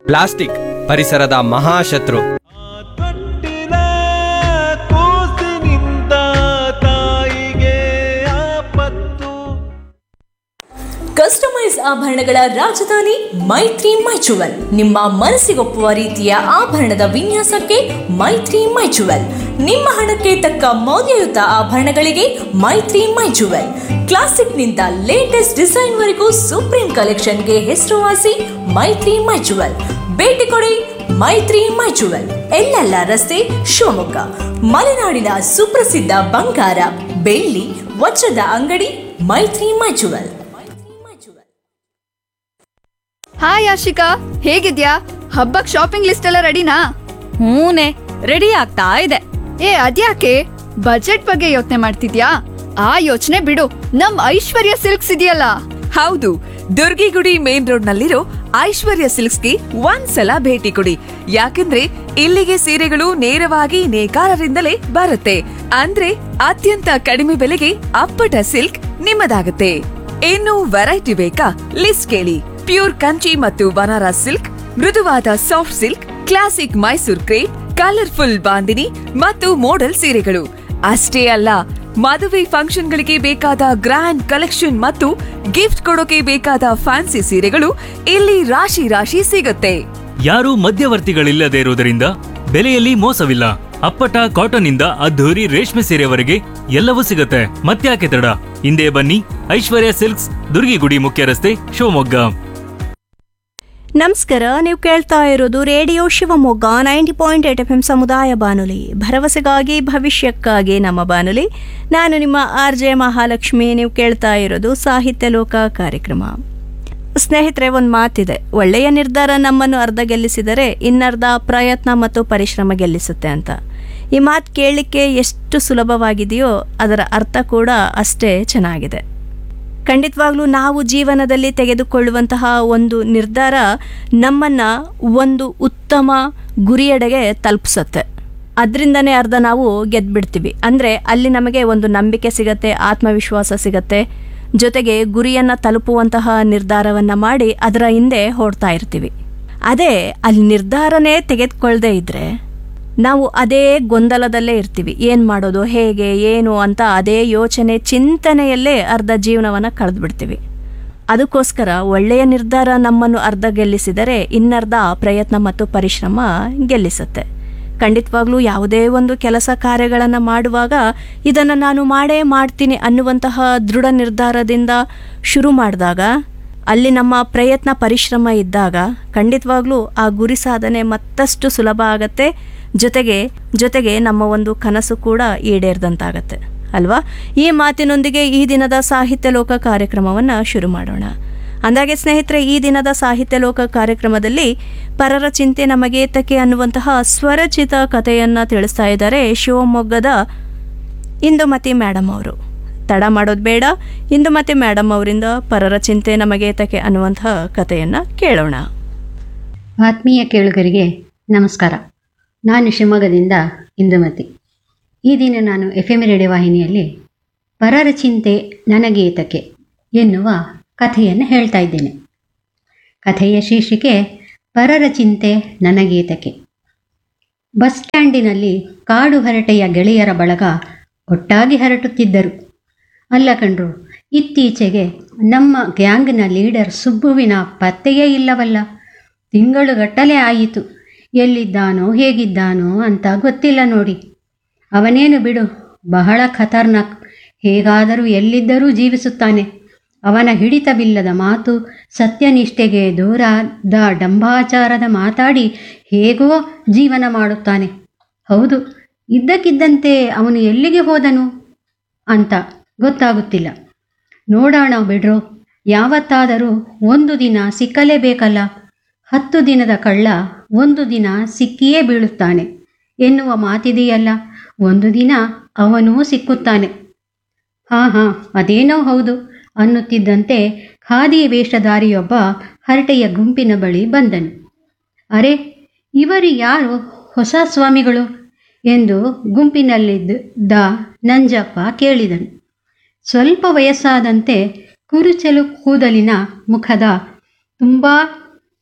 Plastic ಪರಿಸರದ ಮಹಾಶತ್ರು. ತೊಟ್ಟಿಲ ಕೂಸಿನಿಂದ ತಾಯಿಗೆ ಆಪತ್ತು. ಕಸ್ಟಮೈಸ್ ಆಭರಣಗಳ ರಾಜಧಾನಿ ಮೈತ್ರಿ ಮೈಚುವಲ್. ನಿಮ್ಮ ಮನಸ್ಸಿಗೊಪ್ಪುವ ರೀತಿಯ ಆಭರಣದ ವಿನ್ಯಾಸಕ್ಕೆ ಮೈತ್ರಿ ಮೈಚುವಲ್. ನಿಮ್ಮ ಹಣಕ್ಕೆ ತಕ್ಕ ಮೌಲ್ಯಯುತ ಆಭರಣಗಳಿಗೆ ಮೈತ್ರಿ ಮೈಚುವಲ್. ಕ್ಲಾಸಿಕ್ನಿಂದ ಲೇಟೆಸ್ಟ್ ಡಿಸೈನ್ ವರೆಗೂ ಸುಪ್ರೀಂ ಕಲೆಕ್ಷನ್ಗೆ ಹೆಸರುವಾಸಿ ಮೈತ್ರಿ ಮೈಚುವಲ್. ಭೇಟಿ ಕೊಡಿ ಮೈತ್ರಿ ಮೈಚುವಲ್, ಎಲ್ಲೆಲ್ಲ ರಸ್ತೆ, ಶಿವಮೊಗ್ಗ. ಮಲೆನಾಡಿನ ಸುಪ್ರಸಿದ್ಧ ಬಂಗಾರ, ಬೆಳ್ಳಿ, ವಜ್ರದ ಅಂಗಡಿ ಮೈತ್ರಿ ಮೈಚುವಲ್. ಹಾಯ್ ಆಶಿಕಾ, ಹೇಗಿದ್ಯಾ? ಹಬ್ಬಕ್ ಶಾಪಿಂಗ್ ಲಿಸ್ಟ್ ಎಲ್ಲ ರೆಡಿನಾ? ಹೂನೆ, ರೆಡಿ ಆಗ್ತಾ ಇದೆ. ಅದ್ಯಾಕೆ ಬಜೆಟ್ ಬಗ್ಗೆ ಯೋಚನೆ ಮಾಡ್ತಿದ್ಯಾ? ಆ ಯೋಚನೆ ಬಿಡು, ನಮ್ ಐಶ್ವರ್ಯ ಸಿಲ್ಕ್ಸ್ ಇದೆಯಲ್ಲ. ಹೌದು, ದುರ್ಗಿಗುಡಿ ಮೇನ್ ರೋಡ್ ನಲ್ಲಿರೋ ಐಶ್ವರ್ಯ ಸಿಲ್ಕ್ಸ್ಗೆ ಒಂದ್ಸಲ ಭೇಟಿ ಕೊಡಿ. ಯಾಕಂದ್ರೆ ಇಲ್ಲಿಗೆ ಸೀರೆಗಳು ನೇರವಾಗಿ ನೇಕಾರರಿಂದಲೇ ಬರುತ್ತೆ. ಅಂದ್ರೆ ಅತ್ಯಂತ ಕಡಿಮೆ ಬೆಲೆಗೆ ಅಪ್ಪಟ ಸಿಲ್ಕ್ ನಿಮ್ಮದಾಗುತ್ತೆ. ಇನ್ನು ವೆರೈಟಿ ಬೇಕಾ? ಲಿಸ್ಟ್ ಕೇಳಿ. ಪ್ಯೂರ್ ಕಂಚಿ ಮತ್ತು ಬನಾರಸ್ ಸಿಲ್ಕ್, ಮೃದುವಾದ soft silk, classic Mysore crepe, colourful bandhani ಮತ್ತು ಮೋಡಲ್ ಸೀರೆಗಳು ಅಷ್ಟೇ ಅಲ್ಲ, ಮದುವೆ ಫಂಕ್ಷನ್ಗಳಿಗೆ ಬೇಕಾದ ಗ್ರ್ಯಾಂಡ್ ಕಲೆಕ್ಷನ್ ಮತ್ತು ಗಿಫ್ಟ್ ಕೊಡೋಕೆ ಬೇಕಾದ ಫ್ಯಾನ್ಸಿ ಸೀರೆಗಳು ಇಲ್ಲಿ ರಾಶಿ ರಾಶಿ ಸಿಗುತ್ತೆ. ಯಾರೂ ಮಧ್ಯವರ್ತಿಗಳಿಲ್ಲದೆ ಇರುವುದರಿಂದ ಬೆಲೆಯಲ್ಲಿ ಮೋಸವಿಲ್ಲ. ಅಪ್ಪಟ ಕಾಟನ್ ಇಂದ ಅದ್ಧೂರಿ ರೇಷ್ಮೆ ಸೀರೆವರೆಗೆ ಎಲ್ಲವೂ ಸಿಗುತ್ತೆ. ಮತ್ತ್ಯಾಕೆ ತಡ? ಹಿಂದೆ ಬನ್ನಿ, ಐಶ್ವರ್ಯ ಸಿಲ್ಕ್ಸ್, ದುರ್ಗಿಗುಡಿ ಮುಖ್ಯ ರಸ್ತೆ, ಶಿವಮೊಗ್ಗ. ನಮಸ್ಕಾರ, ನೀವು ಕೇಳ್ತಾ ಇರೋದು ರೇಡಿಯೋ ಶಿವಮೊಗ್ಗ 90.8 FM ಸಮುದಾಯ ಬಾನುಲಿ, ಭರವಸೆಗಾಗಿ ಭವಿಷ್ಯಕ್ಕಾಗಿ ನಮ್ಮ ಬಾನುಲಿ. ನಾನು ನಿಮ್ಮ RJ ಮಹಾಲಕ್ಷ್ಮಿ. ನೀವು ಕೇಳ್ತಾ ಇರೋದು ಸಾಹಿತ್ಯ ಲೋಕ ಕಾರ್ಯಕ್ರಮ. ಸ್ನೇಹಿತರೆ, ಒಂದು ಮಾತಿದೆ, ಒಳ್ಳೆಯ ನಿರ್ಧಾರ ನಮ್ಮನ್ನು ಅರ್ಧ ಗೆಲ್ಲಿಸಿದರೆ ಇನ್ನರ್ಧ ಪ್ರಯತ್ನ ಮತ್ತು ಪರಿಶ್ರಮ ಗೆಲ್ಲಿಸುತ್ತೆ ಅಂತ. ಈ ಮಾತು ಕೇಳಲಿಕ್ಕೆ ಎಷ್ಟು ಸುಲಭವಾಗಿದೆಯೋ ಅದರ ಅರ್ಥ ಕೂಡ ಅಷ್ಟೇ ಚೆನ್ನಾಗಿದೆ. ಖಂಡಿತವಾಗ್ಲೂ ನಾವು ಜೀವನದಲ್ಲಿ ತೆಗೆದುಕೊಳ್ಳುವಂತಹ ಒಂದು ನಿರ್ಧಾರ ನಮ್ಮನ್ನು ಒಂದು ಉತ್ತಮ ಗುರಿಯೆಡೆಗೆ ತಲುಪಿಸುತ್ತೆ. ಅದರಿಂದನೇ ಅರ್ಧ ನಾವು ಗೆದ್ದುಬಿಡ್ತೀವಿ. ಅಂದರೆ ಅಲ್ಲಿ ನಮಗೆ ಒಂದು ನಂಬಿಕೆ ಸಿಗತ್ತೆ, ಆತ್ಮವಿಶ್ವಾಸ ಸಿಗತ್ತೆ, ಜೊತೆಗೆ ಗುರಿಯನ್ನು ತಲುಪುವಂತಹ ನಿರ್ಧಾರವನ್ನು ಮಾಡಿ ಅದರ ಹಿಂದೆ ಹೊಡ್ತಾ ಇರ್ತೀವಿ. ಅದೇ ಅಲ್ಲಿ ನಿರ್ಧಾರನೇ ತೆಗೆದುಕೊಳ್ಳದೆ ಇದ್ದರೆ ನಾವು ಅದೇ ಗೊಂದಲದಲ್ಲೇ ಇರ್ತೀವಿ. ಏನು ಮಾಡೋದು, ಹೇಗೆ, ಏನು ಅಂತ ಅದೇ ಯೋಚನೆ ಚಿಂತನೆಯಲ್ಲೇ ಅರ್ಧ ಜೀವನವನ್ನು ಕಳೆದುಬಿಡ್ತೀವಿ. ಅದಕ್ಕೋಸ್ಕರ ಒಳ್ಳೆಯ ನಿರ್ಧಾರ ನಮ್ಮನ್ನು ಅರ್ಧ ಗೆಲ್ಲಿಸಿದರೆ ಇನ್ನರ್ಧ ಪ್ರಯತ್ನ ಮತ್ತು ಪರಿಶ್ರಮ ಗೆಲ್ಲಿಸುತ್ತೆ. ಖಂಡಿತವಾಗ್ಲೂ ಯಾವುದೇ ಒಂದು ಕೆಲಸ ಕಾರ್ಯಗಳನ್ನು ಮಾಡುವಾಗ ಇದನ್ನು ನಾನು ಮಾಡೇ ಮಾಡ್ತೀನಿ ಅನ್ನುವಂತಹ ದೃಢ ನಿರ್ಧಾರದಿಂದ ಶುರು ಮಾಡಿದಾಗ, ಅಲ್ಲಿ ನಮ್ಮ ಪ್ರಯತ್ನ ಪರಿಶ್ರಮ ಇದ್ದಾಗ ಖಂಡಿತವಾಗ್ಲೂ ಆ ಗುರಿ ಸಾಧನೆ ಮತ್ತಷ್ಟು ಸುಲಭ ಆಗತ್ತೆ. ಜೊತೆಗೆ ನಮ್ಮ ಒಂದು ಕನಸು ಕೂಡ ಈಡೇರಿದಂತಾಗತ್ತೆ ಅಲ್ವಾ? ಈ ಮಾತಿನೊಂದಿಗೆ ಈ ದಿನದ ಸಾಹಿತ್ಯ ಲೋಕ ಕಾರ್ಯಕ್ರಮವನ್ನು ಶುರು ಮಾಡೋಣ. ಅಂದಾಗೆ ಸ್ನೇಹಿತರೆ, ಈ ದಿನದ ಸಾಹಿತ್ಯ ಲೋಕ ಕಾರ್ಯಕ್ರಮದಲ್ಲಿ ಪರರ ಚಿಂತೆ ನಮಗೇತಕ್ಕೆ ಅನ್ನುವಂತಹ ಸ್ವರಚಿತ ಕಥೆಯನ್ನು ತಿಳಿಸ್ತಾ ಇದ್ದಾರೆ ಶಿವಮೊಗ್ಗದ ಇಂದುಮತಿ ಮೇಡಮ್ ಅವರು. ತಡ ಮಾಡೋದು ಬೇಡ, ಇಂದುಮತಿ ಮೇಡಮ್ ಅವರಿಂದ ಪರರ ಚಿಂತೆ ನಮಗೇತಕ್ಕೆ ಅನ್ನುವಂತಹ ಕಥೆಯನ್ನು ಕೇಳೋಣ. ಆತ್ಮೀಯ ಕೇಳುಗರಿಗೆ ನಮಸ್ಕಾರ. ನಾನು ಶಿವಮೊಗ್ಗದಿಂದ ಇಂದುಮತಿ. ಈ ದಿನ ನಾನು FM ರೇಡಿಯೋ ವಾಹಿನಿಯಲ್ಲಿ ಪರರ ಚಿಂತೆ ನನಗೇತಕ್ಕೆ ಎನ್ನುವ ಕಥೆಯನ್ನು ಹೇಳ್ತಾ ಇದ್ದೇನೆ. ಕಥೆಯ ಶೀರ್ಷಿಕೆ ಪರರ ಚಿಂತೆ ನನಗೇತಕ್ಕೆ. ಬಸ್ ಸ್ಟ್ಯಾಂಡಿನಲ್ಲಿ ಕಾಡು ಹರಟೆಯ ಗೆಳೆಯರ ಬಳಗ ಒಟ್ಟಾಗಿ ಹರಟುತ್ತಿದ್ದರು. ಅಲ್ಲ ಕಣ್ರು, ಇತ್ತೀಚೆಗೆ ನಮ್ಮ ಗ್ಯಾಂಗ್ನ ಲೀಡರ್ ಸುಬ್ಬುವಿನ ಪತ್ತೆಯೇ ಇಲ್ಲವಲ್ಲ. ತಿಂಗಳುಗಟ್ಟಲೆ ಆಯಿತು. ಎಲ್ಲಿದ್ದಾನೋ ಹೇಗಿದ್ದಾನೋ ಅಂತ ಗೊತ್ತಿಲ್ಲ ನೋಡಿ. ಅವನೇನು ಬಿಡು, ಬಹಳ ಖತರ್ನಾಕ್. ಹೇಗಾದರೂ ಎಲ್ಲಿದ್ದರೂ ಜೀವಿಸುತ್ತಾನೆ. ಅವನ ಹಿಡಿತವಿಲ್ಲದ ಮಾತು, ಸತ್ಯನಿಷ್ಠೆಗೆ ದೂರದ ಡಂಬಾಚಾರದ ಮಾತಾಡಿ ಹೇಗೋ ಜೀವನ ಮಾಡುತ್ತಾನೆ. ಹೌದು, ಇದ್ದಕ್ಕಿದ್ದಂತೆ ಅವನು ಎಲ್ಲಿಗೆ ಹೋದನು ಅಂತ ಗೊತ್ತಾಗುತ್ತಿಲ್ಲ. ನೋಡೋಣ ಬಿಡ್ರೋ, ಯಾವತ್ತಾದರೂ ಒಂದು ದಿನ ಸಿಕ್ಕಲೇಬೇಕಲ್ಲ. 10 ದಿನದ ಕಳ್ಳ ಒಂದು ದಿನ ಸಿಕ್ಕಿಯೇ ಬೀಳುತ್ತಾನೆ ಎನ್ನುವ ಮಾತಿದೆಯಲ್ಲ, ಒಂದು ದಿನ ಅವನೂ ಸಿಕ್ಕುತ್ತಾನೆ. ಹಾಂ ಅದೇನೋ ಹೌದು ಅನ್ನುತ್ತಿದ್ದಂತೆ ಖಾದಿ ವೇಷಧಾರಿಯೊಬ್ಬ ಹರಟೆಯ ಗುಂಪಿನ ಬಳಿ ಬಂದನು. ಅರೆ, ಇವರು ಯಾರು ಹೊಸ ಸ್ವಾಮಿಗಳು ಎಂದು ಗುಂಪಿನಲ್ಲಿದ್ದ ನಂಜಪ್ಪ ಕೇಳಿದನು. ಸ್ವಲ್ಪ ವಯಸ್ಸಾದಂತೆ ಕುರುಚಲು ಕೂದಲಿನ ಮುಖದ ತುಂಬ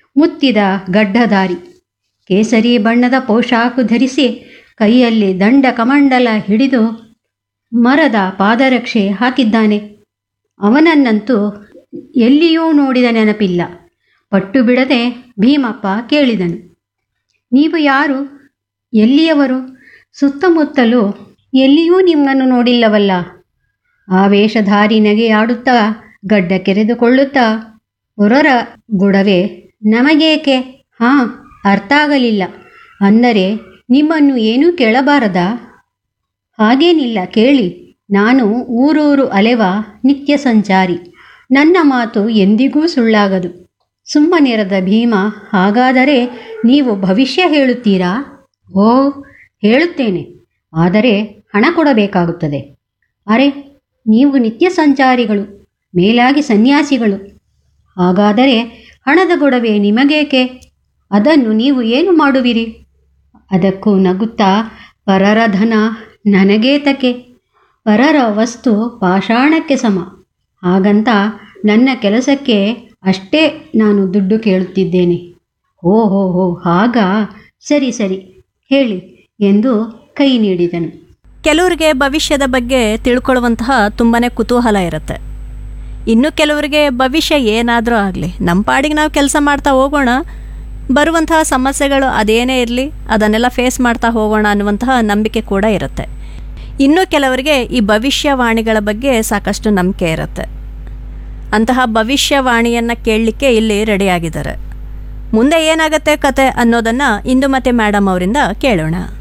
ಮುತ್ತಿದ ಗಡ್ಡಧಾರಿ, ಕೇಸರಿ ಬಣ್ಣದ ಪೋಷಾಕು ಧರಿಸಿ ಕೈಯಲ್ಲಿ ದಂಡ ಕಮಂಡಲ ಹಿಡಿದು ಮರದ ಪಾದರಕ್ಷೆ ಹಾಕಿದ್ದಾನೆ. ಅವನನ್ನಂತೂ ಎಲ್ಲಿಯೂ ನೋಡಿದ ನೆನಪಿಲ್ಲ. ಪಟ್ಟು ಬಿಡದೆ ಭೀಮಪ್ಪ ಕೇಳಿದನು, ನೀವು ಯಾರು? ಎಲ್ಲಿಯವರು? ಸುತ್ತಮುತ್ತಲೂ ಎಲ್ಲಿಯೂ ನಿಮ್ಮನ್ನು ನೋಡಿಲ್ಲವಲ್ಲ. ಆ ವೇಷಧಾರಿ ನಗೆಯಾಡುತ್ತಾ ಗಡ್ಡ ಕೆರೆದುಕೊಳ್ಳುತ್ತಾ, ಹೊರರ ಗೊಡವೆ ನಮಗೇಕೆ? ಹಾಂ, ಅರ್ಥ ಆಗಲಿಲ್ಲ. ಅಂದರೆ ನಿಮ್ಮನ್ನು ಏನೂ ಕೇಳಬಾರದಾ? ಹಾಗೇನಿಲ್ಲ, ಕೇಳಿ. ನಾನು ಊರೂರು ಅಲೆವ ನಿತ್ಯ ಸಂಚಾರಿ. ನನ್ನ ಮಾತು ಎಂದಿಗೂ ಸುಳ್ಳಾಗದು. ಸುಮ್ಮನಿರದ ಭೀಮ, ಹಾಗಾದರೆ ನೀವು ಭವಿಷ್ಯ ಹೇಳುತ್ತೀರಾ? ಓ, ಹೇಳುತ್ತೇನೆ, ಆದರೆ ಹಣ ಕೊಡಬೇಕಾಗುತ್ತದೆ. ಅರೆ, ನೀವು ನಿತ್ಯ ಸಂಚಾರಿಗಳು, ಮೇಲಾಗಿ ಸನ್ಯಾಸಿಗಳು. ಹಾಗಾದರೆ ಹಣದ ಗೊಡವೆ ನಿಮಗೇಕೆ? ಅದನ್ನು ನೀವು ಏನು ಮಾಡುವಿರಿ? ಅದಕ್ಕೂ ನಗುತ್ತಾ, ಪರರ ಧನ ನನಗೇತಕ್ಕೆ? ಪರರ ವಸ್ತು ಪಾಷಾಣಕ್ಕೆ ಸಮ. ಹಾಗಂತ ನನ್ನ ಕೆಲಸಕ್ಕೆ ಅಷ್ಟೇ ನಾನು ದುಡ್ಡು ಕೇಳುತ್ತಿದ್ದೇನೆ. ಹೋ ಹೋ ಹೋ, ಹಾಗಾ? ಸರಿ ಸರಿ, ಹೇಳಿ ಎಂದು ಕೈ ನೀಡಿದನು. ಕೆಲವರಿಗೆ ಭವಿಷ್ಯದ ಬಗ್ಗೆ ತಿಳ್ಕೊಳ್ಳುವಂತಹ ತುಂಬಾ ಕುತೂಹಲ ಇರುತ್ತೆ. ಇನ್ನು ಕೆಲವರಿಗೆ ಭವಿಷ್ಯ ಏನಾದರೂ ಆಗಲಿ, ನಮ್ಮ ಪಾಡಿಗೆ ನಾವು ಕೆಲಸ ಮಾಡ್ತಾ ಹೋಗೋಣ, ಬರುವಂತಹ ಸಮಸ್ಯೆಗಳು ಅದೇನೇ ಇರಲಿ ಅದನ್ನೆಲ್ಲ ಫೇಸ್ ಮಾಡ್ತಾ ಹೋಗೋಣ ಅನ್ನುವಂತಹ ನಂಬಿಕೆ ಕೂಡ ಇರುತ್ತೆ. ಇನ್ನು ಕೆಲವರಿಗೆ ಈ ಭವಿಷ್ಯವಾಣಿಗಳ ಬಗ್ಗೆ ಸಾಕಷ್ಟು ನಂಬಿಕೆ ಇರುತ್ತೆ. ಅಂತಹ ಭವಿಷ್ಯವಾಣಿಯನ್ನು ಕೇಳಲಿಕ್ಕೆ ಇಲ್ಲಿ ರೆಡಿಯಾಗಿದ್ದಾರೆ. ಮುಂದೆ ಏನಾಗುತ್ತೆ ಕತೆ ಅನ್ನೋದನ್ನು ಇಂದುಮತಿ ಮೇಡಮ್ ಅವರಿಂದ ಕೇಳೋಣ.